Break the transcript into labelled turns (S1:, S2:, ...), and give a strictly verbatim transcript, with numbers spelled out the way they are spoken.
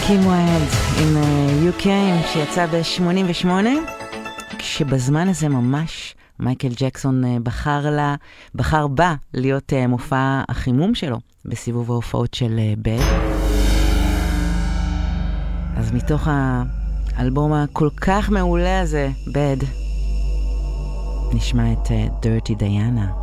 S1: קים ויילד עם You Came שיצא ב-שמונים ושמונה, כשבזמן הזה ממש מייקל ג'קסון בחר לה, בחר בה להיות מופע החימום שלו בסיבוב ההופעות של בד. אז מתוך האלבום הכל כך מעולה הזה, בד, נשמע את Dirty Diana.